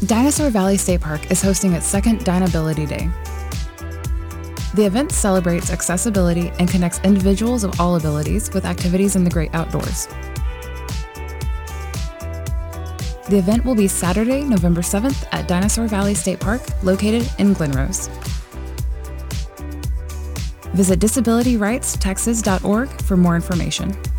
Dinosaur Valley State Park is hosting its second Dinability Day. The event celebrates accessibility and connects individuals of all abilities with activities in the great outdoors. The event will be Saturday, November 7th at Dinosaur Valley State Park, located in Glen Rose. Visit disabilityrightstexas.org for more information.